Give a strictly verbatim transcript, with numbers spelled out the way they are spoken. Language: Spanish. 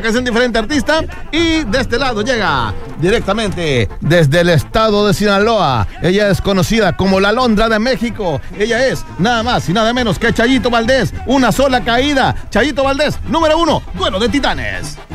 que es un diferente artista. Y de este lado llega directamente desde el estado de Sinaloa. Ella es conocida como la Alondra de México. Ella es nada más y nada menos que Chayito Valdés. Una sola caída. Chayito Valdés, número uno, duelo de titanes.